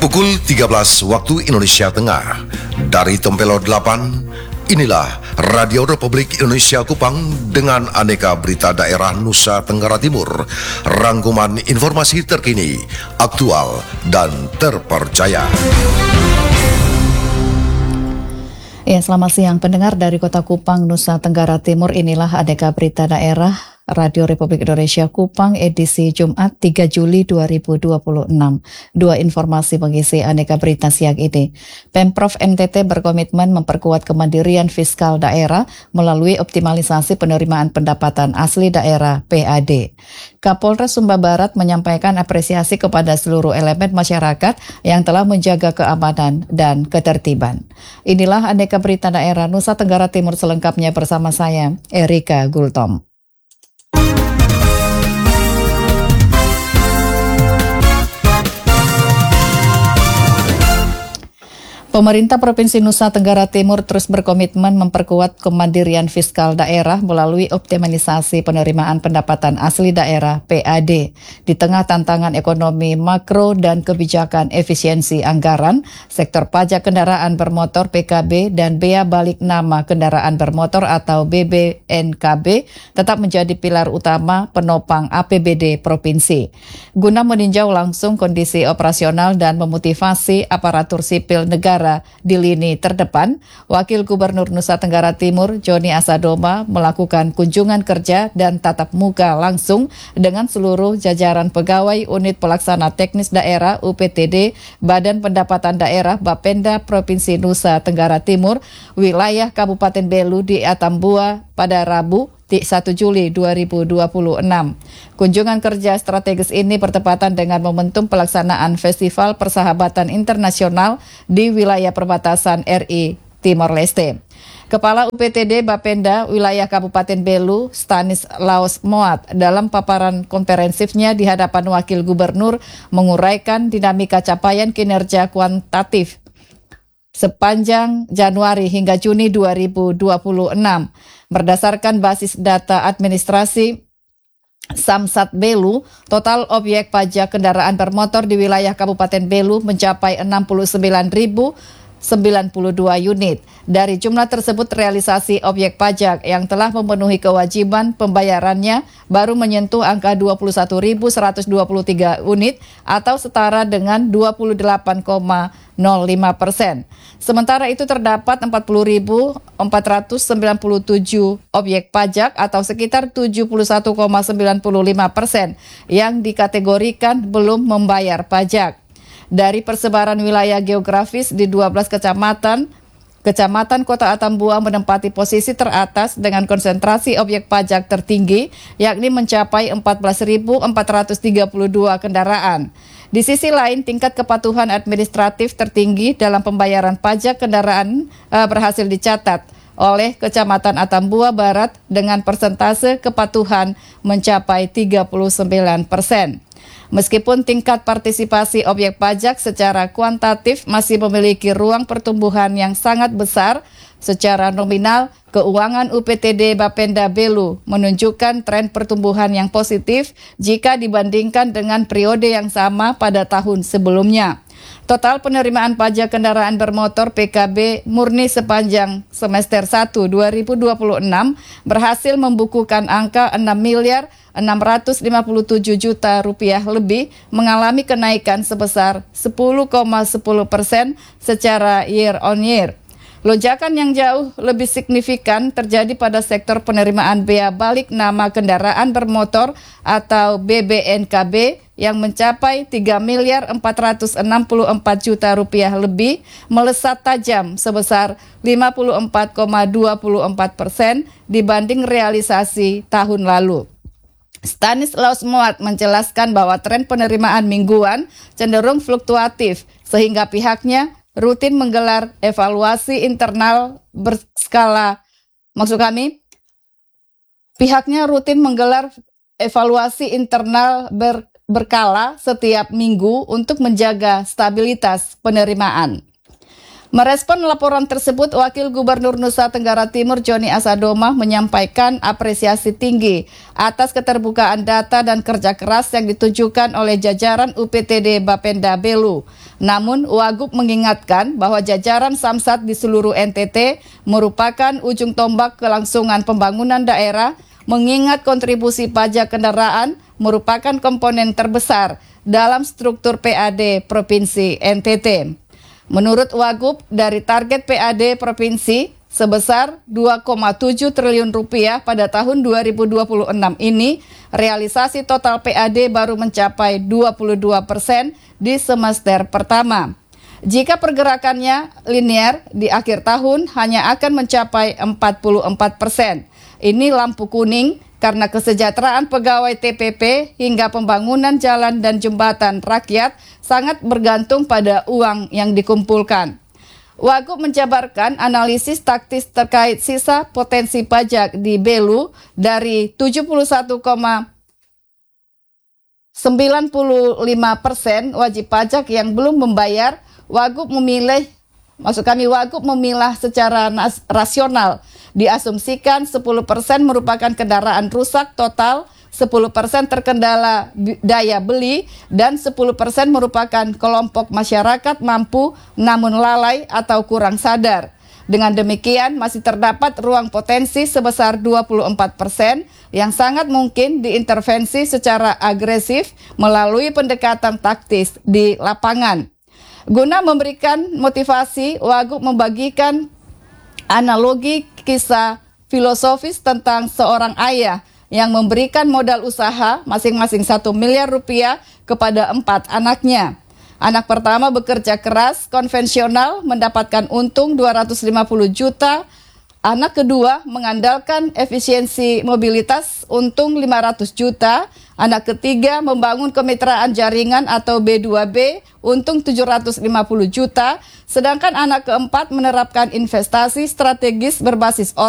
Pukul 13 waktu Indonesia Tengah. Dari Tempelo 8, inilah Radio Republik Indonesia Kupang dengan aneka berita daerah Nusa Tenggara Timur. Rangkuman informasi terkini, aktual, dan terpercaya. Ya, selamat siang pendengar dari Kota Kupang, Nusa Tenggara Timur. Inilah aneka berita daerah Radio Republik Indonesia Kupang edisi Jumat 3 Juli 2026. Dua informasi mengisi aneka berita siang ini. Pemprov NTT berkomitmen memperkuat kemandirian fiskal daerah melalui optimalisasi penerimaan pendapatan asli daerah (PAD). Kapolres Sumba Barat menyampaikan apresiasi kepada seluruh elemen masyarakat yang telah menjaga keamanan dan ketertiban. Inilah aneka berita daerah Nusa Tenggara Timur selengkapnya bersama saya, Erika Gultom. Pemerintah Provinsi Nusa Tenggara Timur terus berkomitmen memperkuat kemandirian fiskal daerah melalui optimalisasi penerimaan pendapatan asli daerah (PAD). Di tengah tantangan ekonomi makro dan kebijakan efisiensi anggaran, sektor pajak kendaraan bermotor (PKB) dan bea balik nama kendaraan bermotor atau BBNKB tetap menjadi pilar utama penopang APBD provinsi. Guna meninjau langsung kondisi operasional dan memotivasi aparatur sipil negara di lini terdepan, Wakil Gubernur Nusa Tenggara Timur Joni Asadoma melakukan kunjungan kerja dan tatap muka langsung dengan seluruh jajaran pegawai Unit Pelaksana Teknis Daerah UPTD Badan Pendapatan Daerah Bapenda Provinsi Nusa Tenggara Timur, wilayah Kabupaten Belu di Atambua pada Rabu 1 Juli 2026. Kunjungan kerja strategis ini bertepatan dengan momentum pelaksanaan Festival Persahabatan Internasional di wilayah perbatasan RI Timor Leste. Kepala UPTD Bapenda wilayah Kabupaten Belu, Stanislaus Moat, dalam paparan komprehensifnya di hadapan Wakil Gubernur menguraikan dinamika capaian kinerja kuantitatif sepanjang Januari hingga Juni 2026. Berdasarkan basis data administrasi Samsat Belu, total objek pajak kendaraan bermotor di wilayah Kabupaten Belu mencapai 69.092 unit. Dari jumlah tersebut, realisasi objek pajak yang telah memenuhi kewajiban pembayarannya baru menyentuh angka 21.123 unit atau setara dengan 28,05%. Sementara itu terdapat 40.497 objek pajak atau sekitar 71,95% yang dikategorikan belum membayar pajak. Dari persebaran wilayah geografis di 12 Kecamatan Kota Atambua menempati posisi teratas dengan konsentrasi objek pajak tertinggi, yakni mencapai 14.432 kendaraan. Di sisi lain, tingkat kepatuhan administratif tertinggi dalam pembayaran pajak kendaraan berhasil dicatat oleh Kecamatan Atambua Barat dengan persentase kepatuhan mencapai 39%. Meskipun tingkat partisipasi objek pajak secara kuantitatif masih memiliki ruang pertumbuhan yang sangat besar, secara nominal keuangan UPTD Bapenda Belu menunjukkan tren pertumbuhan yang positif jika dibandingkan dengan periode yang sama pada tahun sebelumnya. Total penerimaan pajak kendaraan bermotor PKB murni sepanjang semester 1 2026 berhasil membukukan angka 6.657 juta rupiah lebih, mengalami kenaikan sebesar 10,10% secara year on year. Lonjakan yang jauh lebih signifikan terjadi pada sektor penerimaan bea balik nama kendaraan bermotor atau BBNKB yang mencapai 3.464 juta rupiah lebih, melesat tajam sebesar 54,24% dibanding realisasi tahun lalu. Stanislaus Moat menjelaskan bahwa tren penerimaan mingguan cenderung fluktuatif sehingga pihaknya rutin menggelar evaluasi internal berskala. Pihaknya rutin menggelar evaluasi internal berkala setiap minggu untuk menjaga stabilitas penerimaan. Merespon laporan tersebut, Wakil Gubernur Nusa Tenggara Timur Joni Asadoma menyampaikan apresiasi tinggi atas keterbukaan data dan kerja keras yang ditunjukkan oleh jajaran UPTD Bapenda Belu. Namun, Wagub mengingatkan bahwa jajaran Samsat di seluruh NTT merupakan ujung tombak kelangsungan pembangunan daerah, mengingat kontribusi pajak kendaraan merupakan komponen terbesar dalam struktur PAD Provinsi NTT. Menurut Wagub, dari target PAD Provinsi sebesar 2,7 triliun rupiah pada tahun 2026 ini, realisasi total PAD baru mencapai 22% di semester pertama. Jika pergerakannya linear, di akhir tahun hanya akan mencapai 44%. Ini lampu kuning karena kesejahteraan pegawai TPP hingga pembangunan jalan dan jembatan rakyat sangat bergantung pada uang yang dikumpulkan. Wagub menjabarkan analisis taktis terkait sisa potensi pajak di Belu dari 71,95% wajib pajak yang belum membayar. Wagub memilah secara rasional. Diasumsikan 10% merupakan kendaraan rusak total, 10% terkendala daya beli, dan 10% merupakan kelompok masyarakat mampu namun lalai atau kurang sadar. Dengan demikian, masih terdapat ruang potensi sebesar 24% yang sangat mungkin diintervensi secara agresif melalui pendekatan taktis di lapangan. Guna memberikan motivasi, Wagub membagikan analogi kisah filosofis tentang seorang ayah yang memberikan modal usaha masing-masing 1 miliar rupiah kepada 4 anaknya. Anak pertama bekerja keras, konvensional, mendapatkan untung 250 juta. Anak kedua mengandalkan efisiensi mobilitas, untung 500 juta. Anak ketiga membangun kemitraan jaringan atau B2B, untung 750 juta. Sedangkan anak keempat menerapkan investasi strategis berbasis